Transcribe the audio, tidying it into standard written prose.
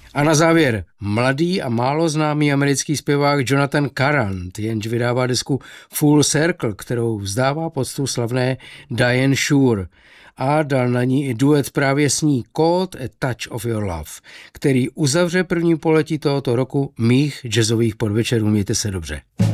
A na závěr mladý a málo známý americký zpěvák Jonathan Currant, jenž vydává desku Full Circle, kterou vzdává poctu slavné Diane Shure, a dal na ní i duet právě s ní Caught a Touch of Your Love, který uzavře první poletí tohoto roku mých jazzových podvečerů. Mějte se dobře.